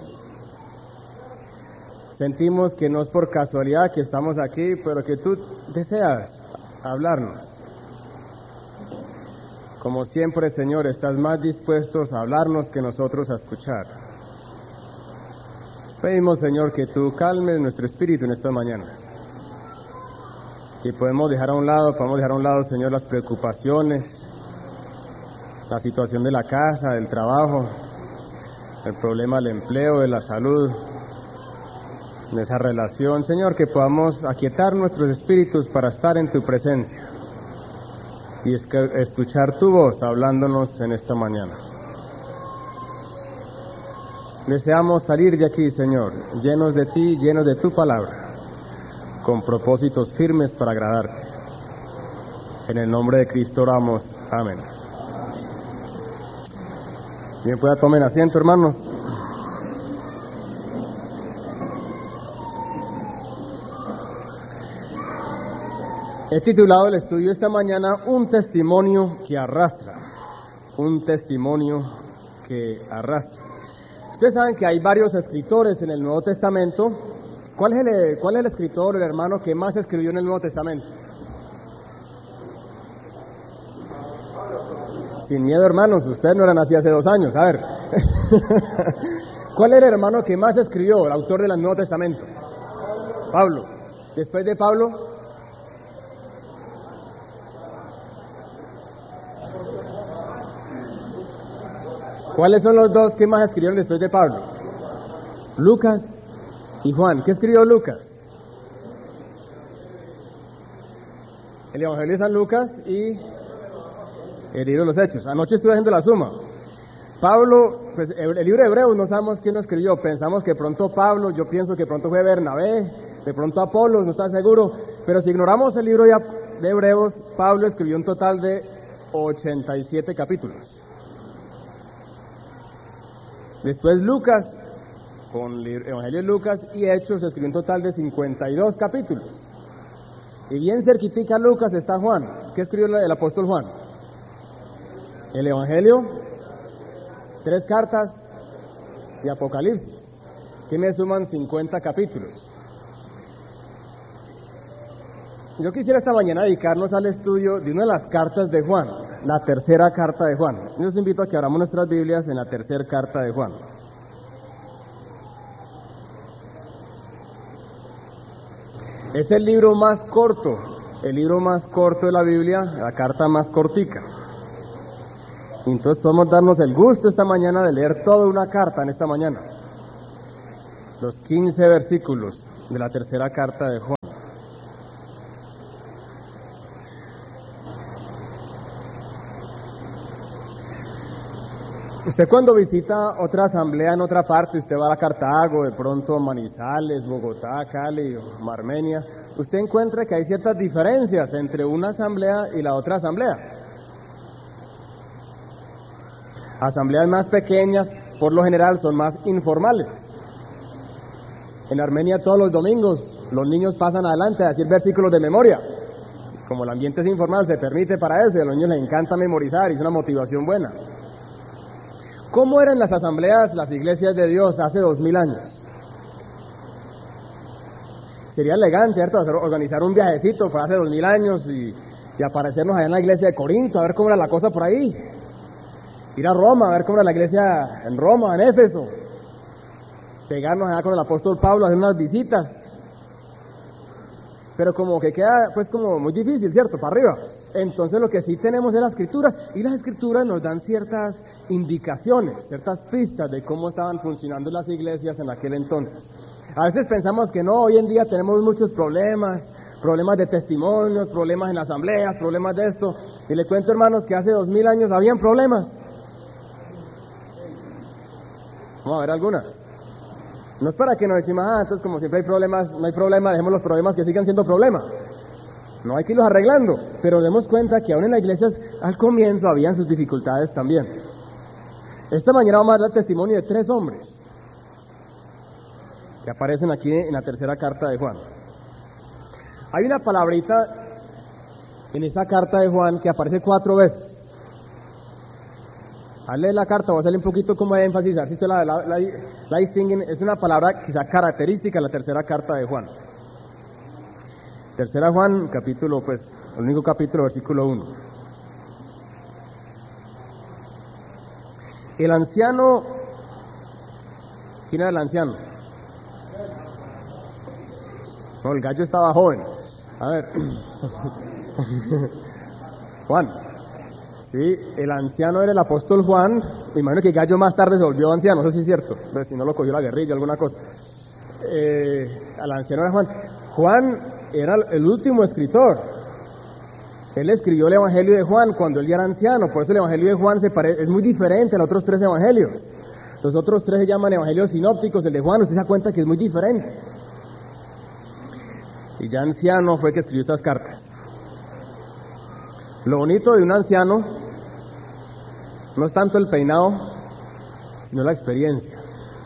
Sentimos que no es por casualidad que estamos aquí, pero que tú deseas hablarnos. Como siempre, Señor, estás más dispuestos a hablarnos que nosotros a escuchar. Pedimos, Señor, que tú calmes nuestro espíritu en estas mañanas. Que podemos dejar a un lado, podemos dejar a un lado, Señor, las preocupaciones, la situación de la casa, del trabajo, el problema del empleo, de la salud, de esa relación. Señor, que podamos aquietar nuestros espíritus para estar en tu presencia y escuchar tu voz hablándonos en esta mañana. Deseamos salir de aquí, Señor, llenos de ti, llenos de tu palabra, con propósitos firmes para agradarte. En el nombre de Cristo oramos. Amén. Bien, pueda tomen asiento, hermanos. He titulado el estudio esta mañana Un testimonio que arrastra. Un testimonio que arrastra. Ustedes saben que hay varios escritores en el Nuevo Testamento. ¿Cuál es el, cuál es el escritor, el hermano que más escribió en el Nuevo Testamento? Sin miedo, hermanos, ustedes no eran así hace dos años. A ver. ¿Cuál era el hermano que más escribió, el autor del Nuevo Testamento? Pablo. Después de Pablo, ¿cuáles son los dos que más escribieron después de Pablo? Lucas y Juan. ¿Qué escribió Lucas? El Evangelio de San Lucas y el libro de los Hechos. Anoche estuve haciendo la suma. Pablo, pues el libro de Hebreos no sabemos quién lo escribió. Pensamos que pronto Pablo, yo pienso que pronto fue Bernabé, de pronto Apolos, no está seguro. Pero si ignoramos el libro de Hebreos, Pablo escribió un total de ochenta y siete capítulos. Después Lucas, con el Evangelio de Lucas y Hechos, escribió un total de cincuenta y dos capítulos. Y bien cerquitica Lucas está Juan. ¿Qué escribió el apóstol Juan? El Evangelio, tres cartas y Apocalipsis, que me suman cincuenta capítulos. Yo quisiera esta mañana dedicarnos al estudio de una de las cartas de Juan, la tercera carta de Juan. Yo los invito a que abramos nuestras Biblias en la tercera carta de Juan. Es el libro más corto, el libro más corto de la Biblia, la carta más cortica. Entonces podemos darnos el gusto esta mañana de leer toda una carta en esta mañana. Los quince versículos de la tercera carta de Juan. Usted cuando visita otra asamblea en otra parte, usted va a Cartago, de pronto Manizales, Bogotá, Cali, Armenia, usted encuentra que hay ciertas diferencias entre una asamblea y la otra asamblea. Asambleas más pequeñas, por lo general, son más informales. En Armenia todos los domingos los niños pasan adelante a decir versículos de memoria. Como el ambiente es informal, se permite para eso y a los niños les encanta memorizar y es una motivación buena. ¿Cómo eran las asambleas, las iglesias de Dios hace dos mil años? Sería elegante, ¿cierto?, organizar un viajecito para hace dos mil años y, y aparecernos allá en la iglesia de Corinto, a ver cómo era la cosa por ahí. Ir a Roma, a ver cómo era la iglesia en Roma, en Éfeso. Pegarnos allá con el apóstol Pablo, hacer unas visitas. Pero como que queda, pues, como muy difícil, ¿cierto?, para arriba. Entonces lo que sí tenemos es las escrituras, y las escrituras nos dan ciertas indicaciones, ciertas pistas de cómo estaban funcionando las iglesias en aquel entonces. A veces pensamos que no, hoy en día tenemos muchos problemas, problemas de testimonios, problemas en las asambleas, problemas de esto, y le cuento, hermanos, que hace dos mil años habían problemas. Vamos a ver algunas. No es para que nos decimos, ah, entonces como siempre hay problemas, no hay problema, dejemos los problemas que sigan siendo problemas. No hay que irlos arreglando, pero demos cuenta que aún en las iglesias al comienzo habían sus dificultades también. Esta mañana vamos a dar el testimonio de tres hombres que aparecen aquí en la tercera carta de Juan. Hay una palabrita en esta carta de Juan que aparece cuatro veces. Al leer la carta voy a hacerle un poquito como de énfasis, a ver si usted la, la, la, la distinguen. Es una palabra quizá característica de la tercera carta de Juan. Tercera Juan, capítulo, pues, el único capítulo, versículo uno. El anciano, ¿quién era el anciano? No, el gallo estaba joven. A ver, Juan, sí, el anciano era el apóstol Juan. Me imagino que el gallo más tarde se volvió anciano, eso sí es cierto, pero si no lo cogió la guerrilla, alguna cosa. Eh, el anciano era Juan. Juan era el último escritor. Él escribió el Evangelio de Juan cuando él ya era anciano, por eso el Evangelio de Juan se pare... es muy diferente a los otros tres evangelios. Los otros tres se llaman evangelios sinópticos, el de Juan, usted se da cuenta que es muy diferente. Y ya anciano fue que escribió estas cartas. Lo bonito de un anciano no es tanto el peinado, sino la experiencia.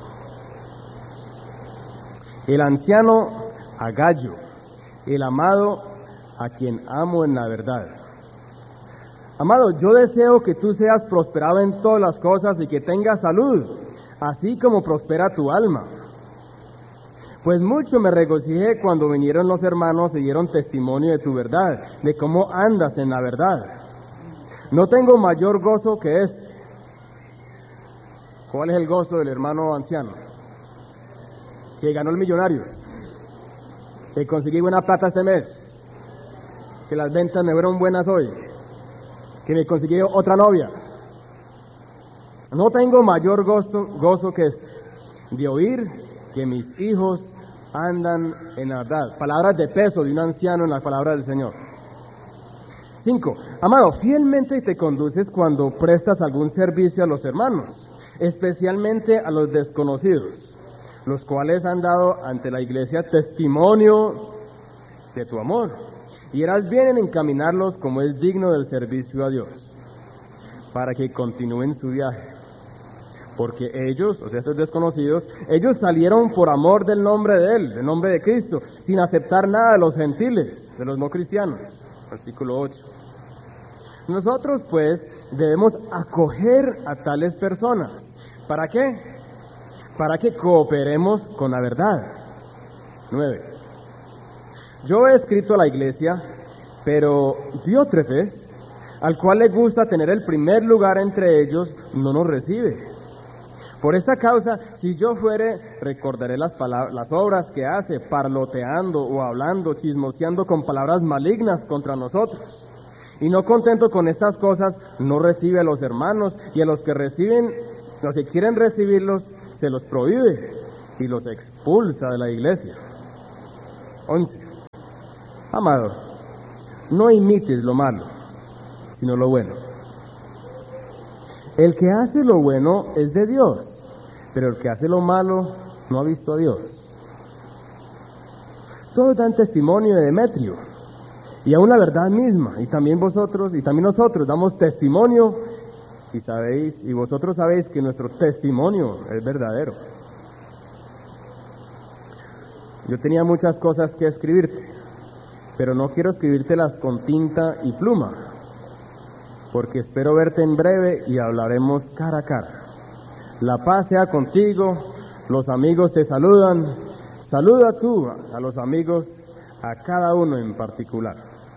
El anciano Agallo, el amado a quien amo en la verdad. Amado, yo deseo que tú seas prosperado en todas las cosas y que tengas salud, así como prospera tu alma. Pues mucho me regocijé cuando vinieron los hermanos y dieron testimonio de tu verdad, de cómo andas en la verdad. No tengo mayor gozo que este. ¿Cuál es el gozo del hermano anciano? Que ganó el millonario, que conseguí buena plata este mes, que las ventas me fueron buenas hoy, que me conseguí otra novia. No tengo mayor gozo, gozo que este, de oír que mis hijos andan en la verdad. Palabras de peso de un anciano en la palabra del Señor. Cinco. Amado, fielmente te conduces cuando prestas algún servicio a los hermanos, especialmente a los desconocidos, los cuales han dado ante la iglesia testimonio de tu amor, y harás bien en encaminarlos como es digno del servicio a Dios, para que continúen su viaje. Porque ellos, o sea, estos desconocidos, ellos salieron por amor del nombre de Él, del nombre de Cristo, sin aceptar nada de los gentiles, de los no cristianos. Versículo ocho. Nosotros, pues, debemos acoger a tales personas. ¿Para qué? Para que cooperemos con la verdad. nueve. Yo he escrito a la iglesia, pero Diótrefes, al cual le gusta tener el primer lugar entre ellos, no nos recibe. Por esta causa, si yo fuere, recordaré las, palabras, las obras que hace, parloteando o hablando, chismoseando con palabras malignas contra nosotros. Y no contento con estas cosas, no recibe a los hermanos, y a los que reciben, los que quieren recibirlos, se los prohíbe y los expulsa de la iglesia. once. Amado, no imites lo malo, sino lo bueno. El que hace lo bueno es de Dios, pero el que hace lo malo no ha visto a Dios. Todos dan testimonio de Demetrio, y aún la verdad misma, y también vosotros, y también nosotros damos testimonio, y sabéis, y vosotros sabéis que nuestro testimonio es verdadero. Yo tenía muchas cosas que escribirte, pero no quiero escribírtelas con tinta y pluma, porque espero verte en breve y hablaremos cara a cara. La paz sea contigo, los amigos te saludan, saluda tú a los amigos, a cada uno en particular.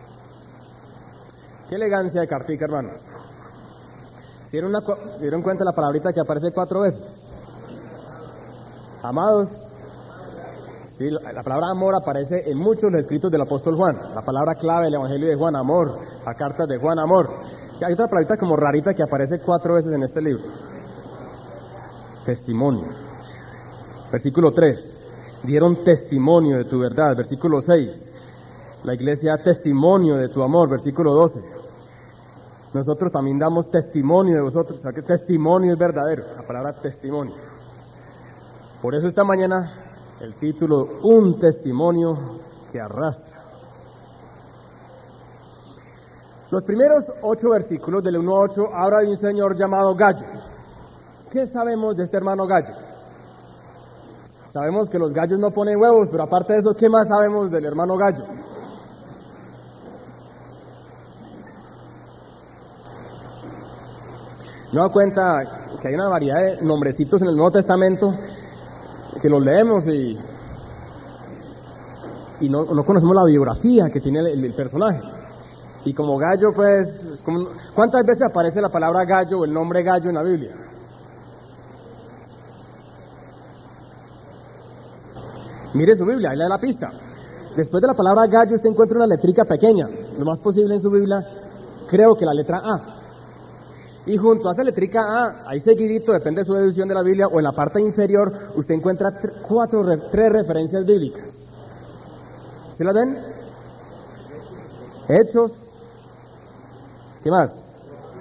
Qué elegancia de cartica, hermanos. ¿Se dieron, una, ¿Se dieron cuenta de la palabrita que aparece cuatro veces? Amados. Sí, la palabra amor aparece en muchos de los escritos del apóstol Juan. La palabra clave del evangelio de Juan, amor. La carta de Juan, amor. Hay otra palabrita como rarita que aparece cuatro veces en este libro. Testimonio. Versículo tres. Dieron testimonio de tu verdad. Versículo seis. La iglesia da testimonio de tu amor. Versículo doce. Nosotros también damos testimonio de vosotros. O sea que testimonio es verdadero. La palabra testimonio. Por eso esta mañana el título, un testimonio que arrastra. Los primeros ocho versículos del uno a ocho habla de un señor llamado Gallo. ¿Qué sabemos de este hermano Gallo? Sabemos que los gallos no ponen huevos, pero aparte de eso, ¿qué más sabemos del hermano Gallo? Me doy cuenta que hay una variedad de nombrecitos en el Nuevo Testamento que los leemos y, y no, no conocemos la biografía que tiene el, el personaje. Y como Gallo, pues, como, ¿cuántas veces aparece la palabra Gallo o el nombre Gallo en la Biblia? Mire su Biblia, ahí le da la pista. Después de la palabra Gallo usted encuentra una letrica pequeña, lo más posible en su Biblia, creo que la letra A. Y junto a esa letrica A, ahí seguidito, depende de su edición de la Biblia, o en la parte inferior, usted encuentra tre- cuatro, re- tres referencias bíblicas. ¿Sí las ven? Hechos. ¿Qué más?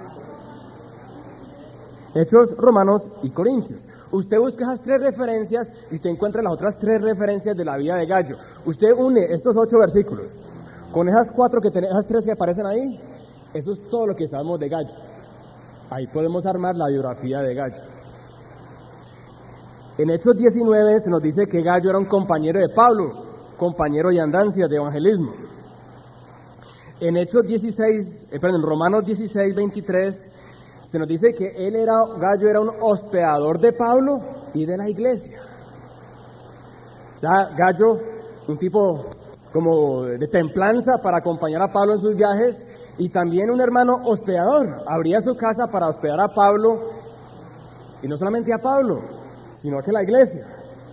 Hechos, Romanos y Corintios. Usted busca esas tres referencias y usted encuentra las otras tres referencias de la vida de Gallo. Usted une estos ocho versículos con esas cuatro que tenemos, esas tres que aparecen ahí, eso es todo lo que sabemos de Gallo. Ahí podemos armar la biografía de Gallo. En Hechos diecinueve se nos dice que Gallo era un compañero de Pablo, compañero de andancias, de evangelismo. En Hechos dieciséis, eh, perdón, en Romanos dieciséis, veintitrés, se nos dice que él era, Gallo era un hospedador de Pablo y de la iglesia. O sea, Gallo, un tipo como de templanza para acompañar a Pablo en sus viajes, y también un hermano hospedador, abría su casa para hospedar a Pablo, y no solamente a Pablo, sino que a la iglesia.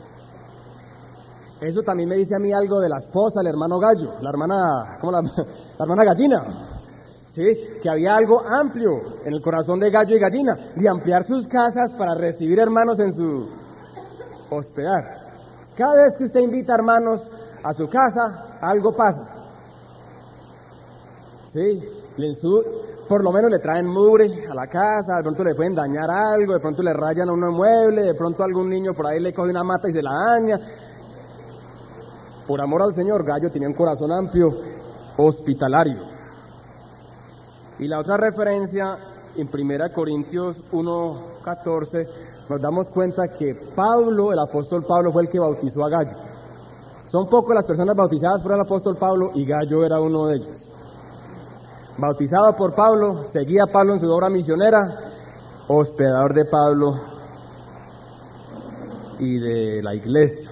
Eso también me dice a mí algo de la esposa, el hermano Gallo, la hermana, ¿cómo la, la hermana Gallina? Sí, que había algo amplio en el corazón de Gallo y Gallina, de ampliar sus casas para recibir hermanos en su hospedar. Cada vez que usted invita hermanos a su casa, algo pasa. Sí, en su, por lo menos le traen mugre a la casa, de pronto le pueden dañar algo, de pronto le rayan a un mueble, de pronto algún niño por ahí le coge una mata y se la daña. Por amor al Señor, Gallo tenía un corazón amplio, hospitalario. Y la otra referencia, en primera Corintios uno, catorce, nos damos cuenta que Pablo, el apóstol Pablo, fue el que bautizó a Gallo. Son pocas las personas bautizadas por el apóstol Pablo y Gallo era uno de ellos. Bautizado por Pablo, seguía a Pablo en su obra misionera, hospedador de Pablo y de la iglesia.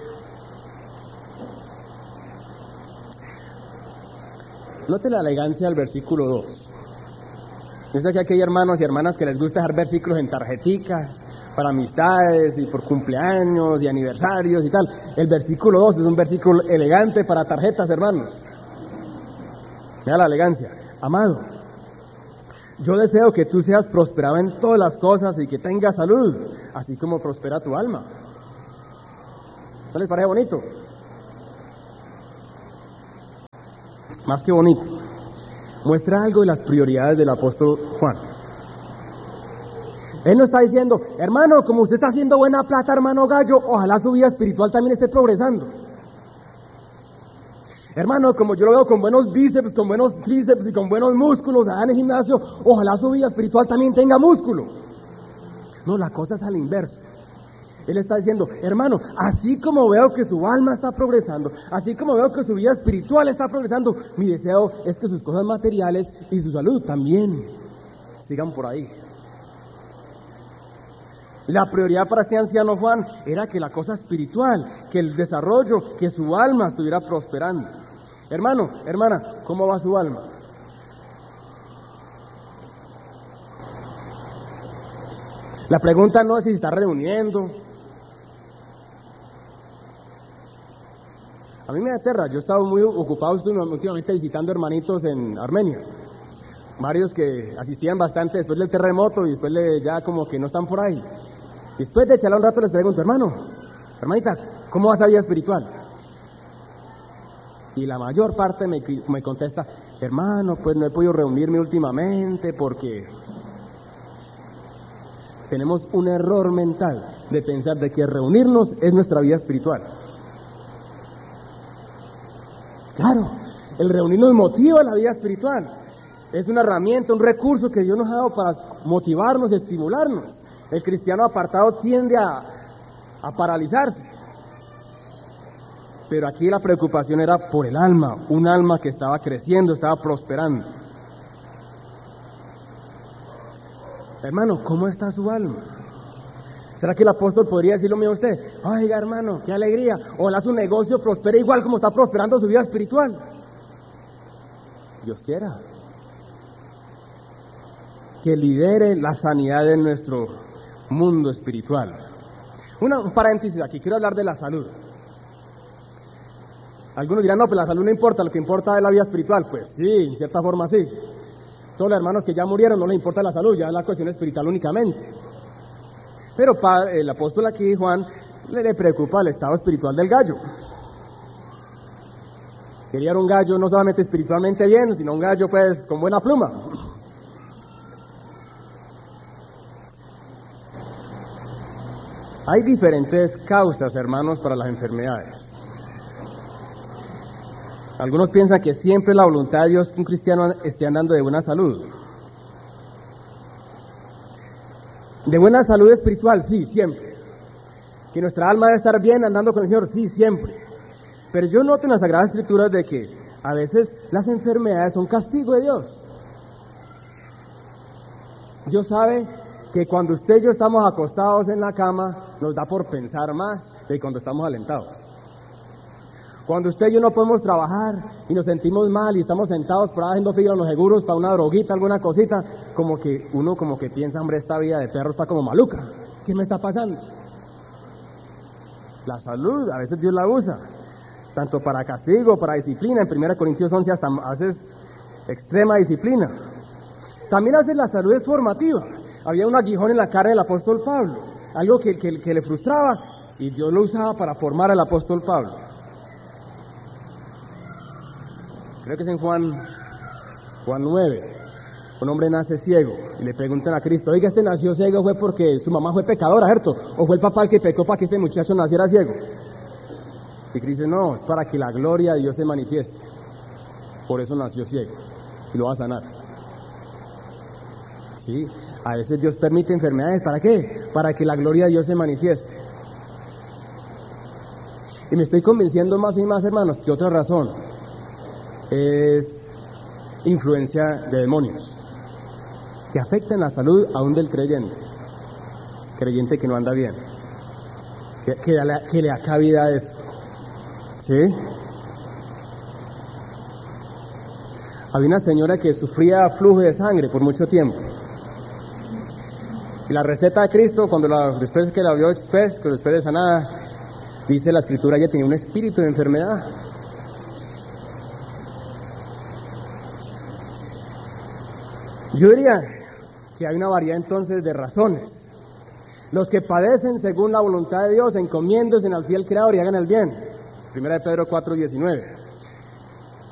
Note la elegancia del versículo dos. Yo sé que aquí hay hermanos y hermanas que les gusta dejar versículos en tarjeticas, para amistades y por cumpleaños y aniversarios y tal. El versículo dos es un versículo elegante para tarjetas, hermanos. Mira la elegancia. Amado, yo deseo que tú seas prosperado en todas las cosas y que tengas salud, así como prospera tu alma. ¿No les parece bonito? Más que bonito. Muestra algo de las prioridades del apóstol Juan. Él no está diciendo, hermano, como usted está haciendo buena plata, hermano Gallo, ojalá su vida espiritual también esté progresando. Hermano, como yo lo veo con buenos bíceps, con buenos tríceps y con buenos músculos allá en el gimnasio, ojalá su vida espiritual también tenga músculo. No, la cosa es al inverso. Él está diciendo, hermano, así como veo que su alma está progresando, así como veo que su vida espiritual está progresando, mi deseo es que sus cosas materiales y su salud también sigan por ahí. La prioridad para este anciano Juan era que la cosa espiritual, que el desarrollo, que su alma estuviera prosperando. Hermano, hermana, ¿cómo va su alma? La pregunta no es si se está reuniendo. A mí me aterra, yo he estado muy ocupado últimamente visitando hermanitos en Armenia. Varios que asistían bastante después del terremoto y después de ya como que no están por ahí. Después de charlar un rato les pregunto, hermano, hermanita, ¿cómo va esa vida espiritual? Y la mayor parte me, me contesta, hermano, pues no he podido reunirme últimamente porque tenemos un error mental de pensar de que reunirnos es nuestra vida espiritual. Claro, el reunirnos motiva la vida espiritual. Es una herramienta, un recurso que Dios nos ha dado para motivarnos y estimularnos. El cristiano apartado tiende a, a paralizarse. Pero aquí la preocupación era por el alma, un alma que estaba creciendo, estaba prosperando. Hermano, ¿cómo está su alma? ¿Será que el apóstol podría decir lo mismo a usted? Oiga, hermano, qué alegría. Ojalá su negocio prospere igual como está prosperando su vida espiritual. Dios quiera. Que lidere la sanidad de nuestro mundo espiritual. Una, un paréntesis aquí, quiero hablar de la salud. Algunos dirán, no, pues la salud no importa, lo que importa es la vida espiritual. Pues sí, en cierta forma sí. Todos los hermanos que ya murieron no les importa la salud, ya es la cuestión espiritual únicamente. Pero para el apóstol aquí, Juan, le, le preocupa el estado espiritual del gallo. Quería un gallo no solamente espiritualmente bien, sino un gallo pues con buena pluma. Hay diferentes causas, hermanos, para las enfermedades. Algunos piensan que siempre la voluntad de Dios que un cristiano esté andando de buena salud. De buena salud espiritual, sí, siempre. Que nuestra alma debe estar bien andando con el Señor, sí, siempre. Pero yo noto en las Sagradas Escrituras de que a veces las enfermedades son castigo de Dios. Dios sabe que cuando usted y yo estamos acostados en la cama, nos da por pensar más de cuando estamos alentados. Cuando usted y yo no podemos trabajar y nos sentimos mal y estamos sentados por ahí haciendo fila en los seguros para una droguita, alguna cosita, como que uno como que piensa, hombre, esta vida de perro está como maluca. ¿Qué me está pasando? La salud, a veces Dios la usa, tanto para castigo, para disciplina. En primera Corintios once hasta haces extrema disciplina. También hace la salud es formativa. Había un aguijón en la cara del apóstol Pablo, algo que, que, que le frustraba y Dios lo usaba para formar al apóstol Pablo. Creo que es en Juan, Juan nueve, un hombre nace ciego y le preguntan a Cristo, oiga, este nació ciego fue porque su mamá fue pecadora, ¿cierto? ¿O fue el papá el que pecó para que este muchacho naciera ciego? Y Cristo dice, no, es para que la gloria de Dios se manifieste. Por eso nació ciego y lo va a sanar. Sí, a veces Dios permite enfermedades, ¿para qué? Para que la gloria de Dios se manifieste. Y me estoy convenciendo más y más, hermanos, que otra razón es influencia de demonios que afectan la salud aún del creyente, creyente que no anda bien, que, que, que le da cabida a eso. ¿Sí? Había una señora que sufría flujo de sangre por mucho tiempo Y la receta de Cristo, cuando la, después que la vio después, que después de sanada, dice la Escritura, ella tenía un espíritu de enfermedad. Yo diría que hay una variedad entonces de razones. Los que padecen según la voluntad de Dios, encomiéndose al fiel Creador y hagan el bien. Primera de Pedro cuatro diecinueve.